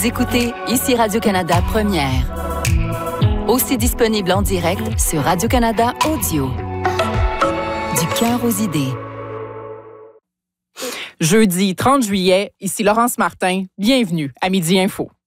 Écoutez ici Radio-Canada Première. Aussi disponible en direct sur Radio-Canada Audio. Du cœur aux idées. Jeudi 30 juillet, ici Laurence Martin. Bienvenue à Midi Info.